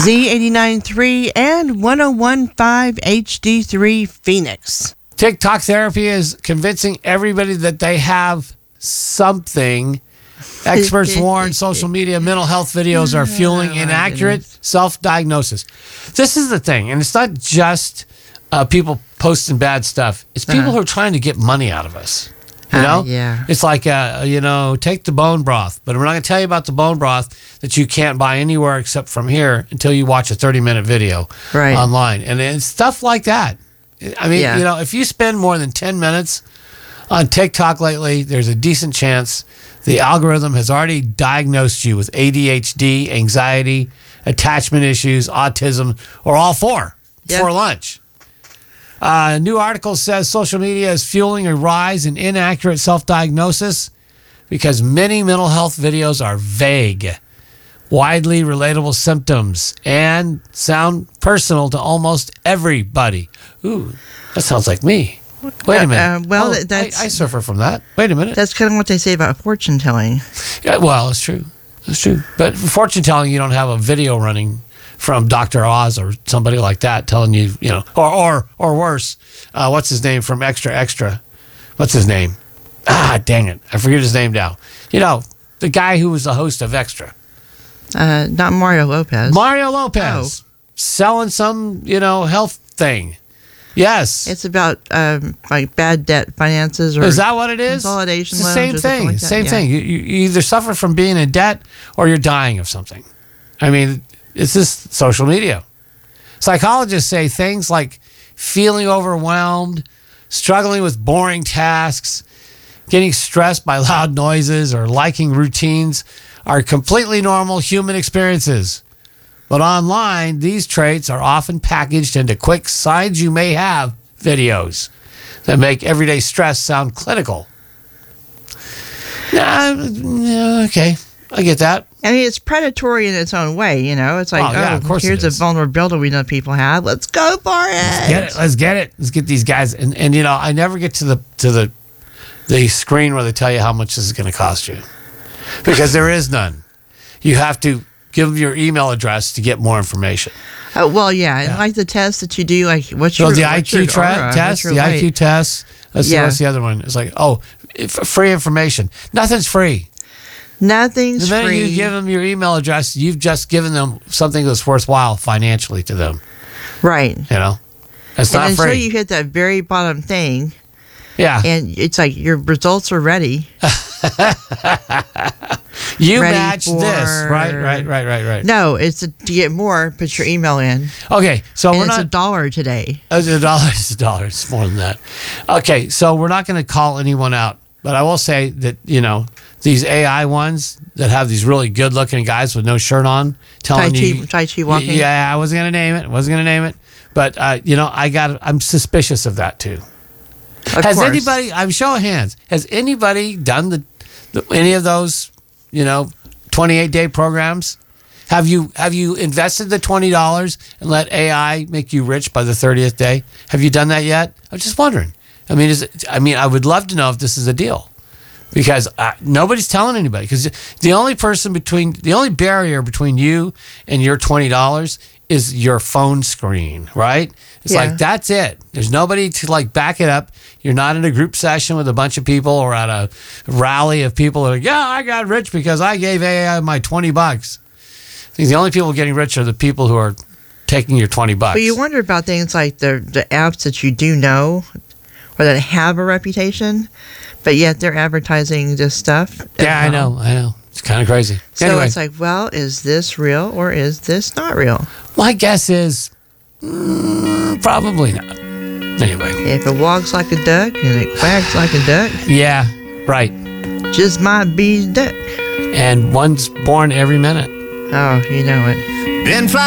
Z89.3 and 101.5 HD3 Phoenix. TikTok therapy is convincing everybody that they have something. Experts warn social media mental health videos are fueling inaccurate self-diagnosis. This is the thing, and it's not just people posting bad stuff. It's people who are trying to get money out of us. You know? Yeah. It's like, take the bone broth, but we're not going to tell you about the bone broth that you can't buy anywhere except from here until you watch a 30-minute video online. And it's stuff like that. I mean, if you spend more than 10 minutes on TikTok lately, there's a decent chance the algorithm has already diagnosed you with ADHD, anxiety, attachment issues, autism, or all four before lunch. A new article says social media is fueling a rise in inaccurate self-diagnosis because many mental health videos are vague, widely relatable symptoms, and sound personal to almost everybody. Ooh, that sounds like me. Wait a minute. I suffer from that. Wait a minute. That's kind of what they say about fortune telling. Yeah, well, it's true. It's true. But for fortune telling, you don't have a video running from Dr. Oz or somebody like that telling you, or worse, what's his name from Extra? What's his name? Dang it. I forget his name now. The guy who was the host of Extra. Not Mario Lopez. Mario Lopez. Selling some, health thing. Yes. It's about like bad debt finances or is that what it is? Consolidation it's the loans. Same thing. Like same thing. You either suffer from being in debt or you're dying of something. I mean, it's just social media. Psychologists say things like feeling overwhelmed, struggling with boring tasks, getting stressed by loud noises, or liking routines are completely normal human experiences. But online, these traits are often packaged into quick signs you may have videos that make everyday stress sound clinical. Okay, I get that. I mean, it's predatory in its own way, It's like, of course here's a vulnerability we know people have. Let's go for it. Let's get it. Let's get these guys. And I never get to the screen where they tell you how much this is going to cost you, because there is none. You have to give them your email address to get more information. And like the test that you do, like what's your the IQ test, the IQ test. What's the other one? It's like, free information. Nothing's free. Nothing's free. The minute you give them your email address, you've just given them something that's worthwhile financially to them. Right. It's not free. Until you hit that very bottom thing. Yeah. And it's like your results are ready. You match this. Right. No, it's to get more, put your email in. Okay, so it's $1 today. It's $1. It's more than that. Okay, so we're not going to call anyone out, but I will say that, these AI ones that have these really good-looking guys with no shirt on telling Tai Chi walking. Yeah, I wasn't going to name it. But, I'm suspicious of that, too. Has anybody, I'm showing hands, has anybody done any of those, 28-day programs? Have you invested the $20 and let AI make you rich by the 30th day? Have you done that yet? I'm just wondering. I would love to know if this is a deal, because nobody's telling anybody. Because the only barrier between you and your $20 is your phone screen, right? It's like, that's it. There's nobody to back it up. You're not in a group session with a bunch of people or at a rally of people that are I got rich because I gave AI my $20. I think the only people getting rich are the people who are taking your $20. But you wonder about things like the apps that you do know or that have a reputation, but yet they're advertising this stuff. Yeah, I know. It's kind of crazy. So anyway, it's like, well, is this real or is this not real? My guess is probably not. Anyway. If it walks like a duck and it quacks like a duck. Yeah, right. Just might be a duck. And one's born every minute. Oh, you know it. Been flying.